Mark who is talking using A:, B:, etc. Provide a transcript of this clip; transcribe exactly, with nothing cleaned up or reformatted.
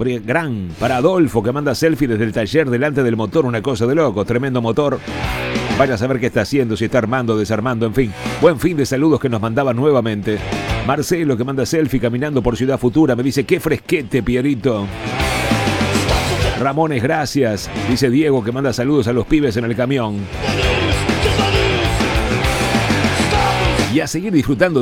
A: Gran. Para Adolfo, que manda selfie desde el taller delante del motor, una cosa de loco, tremendo motor. Vaya a saber qué está haciendo, si está armando, desarmando, en fin. Buen fin de saludos que nos mandaba nuevamente. Marcelo, que manda selfie caminando por Ciudad Futura, me dice, qué fresquete, Pierito. Ramones, gracias. Dice Diego, que manda saludos a los pibes en el camión. Y a seguir disfrutando